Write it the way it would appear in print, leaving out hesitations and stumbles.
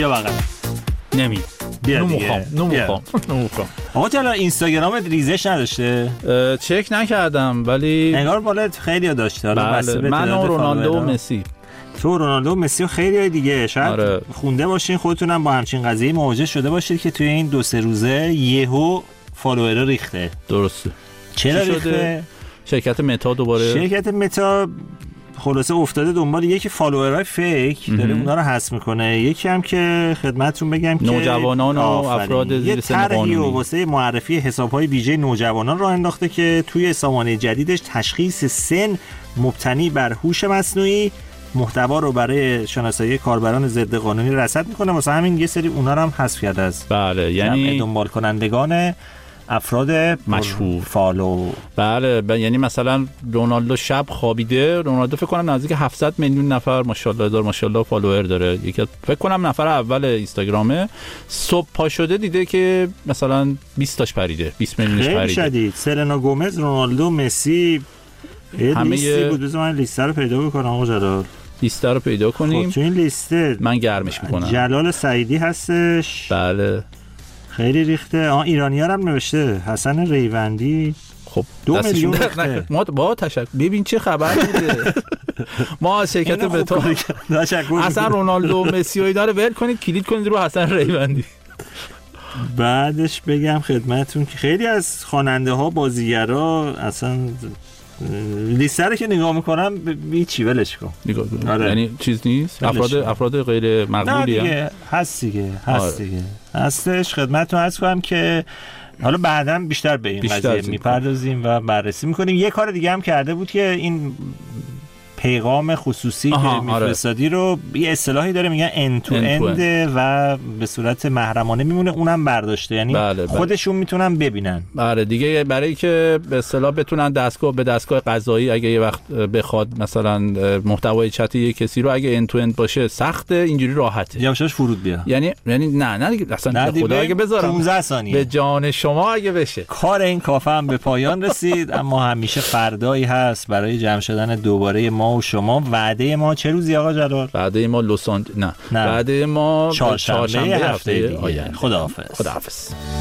اینجا بغل نمی نمیخوام. آقا چرا اینستاگرامت ریزش نداشته؟ چک نکردم ولی انگار بالا خیلی داشته. بله. من و رونالدو و مسی. تو رونالدو و مسی و خیلی دیگه شاید خونده باشین خودتونم با همچین قضیه مواجه شده باشید که توی این 2-3 روزه یهو فالوورا ریخته. درسته. چرا ریخته؟ شرکت متا دوباره شرکت متا خلاصه افتاده دنبال یکی فالوورای فیک داره اونا رو حذف میکنه، یکی هم که خدمتتون بگم که نوجوانان و افراد زیر سن قانونی واسه معرفی حساب‌های ویژه نوجوانان راه انداخته که توی سامانه جدیدش تشخیص سن مبتنی بر هوش مصنوعی محتوا رو برای شناسایی کاربران ضد قانونی رصد میکنه. واسه همین یه سری اونا رو هم حذف کرده است. بله یعنی دنبال کنندگان افراد مشهور فالو. بله یعنی مثلا رونالدو شب خوابیده، رونالدو فکر کنم نزدیک 700 میلیون نفر ماشاءالله فالوور داره، یکی فکر کنم نفر اول اینستاگرامه. صبح پا شده دیده که مثلا 20 تاش پریده، 20 میلیونش پریده. خیلی شدید. سلنا گومز، رونالدو، مسی، همه بود. بذار من لیست رو پیدا بکنم آقا جلال. لیست رو پیدا کنیم. خب تو این لیسته من گرمش میکنم. جلال سعیدی هستش. بله خیلی ریخته. ایرانی‌ها هم نوشته. حسن ریوندی. خب 2 میلیون ریخته. ما با تشکر. ببین چه خبر میده. ما از شرکت بتا حسن رونالدو و مسی و اینا رو ول کنید، کلیک کنید رو حسن ریوندی. بعدش بگم خدمتتون که خیلی از خواننده‌ها، بازیگرا اصلا لیسته رو که نگاه میکنم هیچی ولش کن. آره. یعنی چیز نیست. افراد غیر مقبولی هم هست دیگه. هستش. خدمتتون عرض کنم که حالا بعداً بیشتر به این قضیه میپردازیم و بررسی میکنیم. یه کار دیگه هم کرده بود که این پیغام خصوصی که میفرستادی رو یه اصطلاحی داره میگن end to end و به صورت محرمانه میمونه، اونم برداشته. یعنی خودشون میتونن ببینن. بله دیگه، برای که به اصطلاح بتونن به دستگاه قضایی اگه یه وقت بخواد مثلا محتوای چت یک کسی رو اگه end to end باشه سخته، اینجوری راحته. یواشاش فرود بیا. یعنی نه دیگه اصلا خدا اگه بذارم 15 ثانیه به جان شما اگه بشه. کار این کافه هم به پایان رسید، اما همیشه فردایی هست برای جمع شدن دوباره ما و شما. وعده ما چه روزی آقا جلال؟ وعده ما وعده ما چهارشنبه هفته آینده. خداحافظ.